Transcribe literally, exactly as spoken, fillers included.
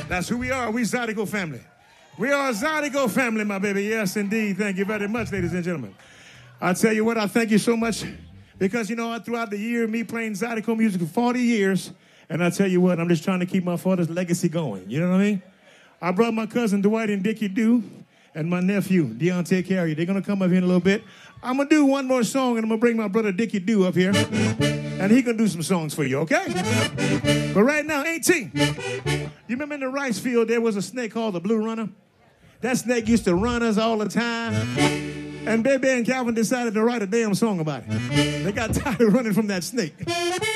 That's who we are. We Zydeco family. We are a Zydeco family, my baby. Yes, indeed. Thank you very much, ladies and gentlemen. I tell you what, I thank you so much because, you know, throughout the year, me playing Zydeco music for forty years, and I tell you what, I'm just trying to keep my father's legacy going. You know what I mean? I brought my cousin Dwight and Dickie Dew and my nephew, Deontay Carrier. They're going to come up here in a little bit. I'm going to do one more song, and I'm going to bring my brother Dickie Dew up here, and he going to do some songs for you, okay? But right now, eighteen. You remember in the rice field, there was a snake called the Blue Runner? That snake used to run us all the time. And Baby and Calvin decided to write a damn song about it. They got tired of running from that snake.